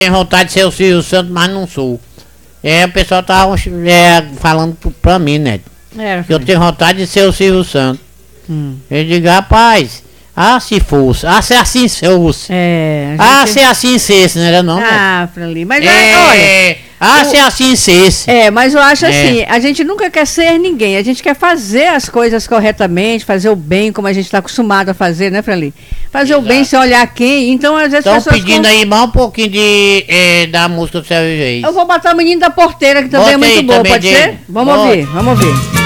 Tenho vontade de ser o Silvio Santos, mas não sou. O pessoal tava falando pra mim, né? Que eu tenho vontade de ser o Silvio Santos. Eu digo, rapaz, se fosse, se assim fosse. Se assim fosse, não era não, né? Franli, mas olha. Se assim fosse. Mas eu acho assim, a gente nunca quer ser ninguém, a gente quer fazer as coisas corretamente, fazer o bem como a gente está acostumado a fazer, né, Franli? Fazer o bem sem olhar quem, então às vezes as pessoas... Estão pedindo aí mais um pouquinho da música do Sérgio Reis. Eu vou botar o Menino da Porteira, que também é muito boa, pode ser? Vamos ouvir.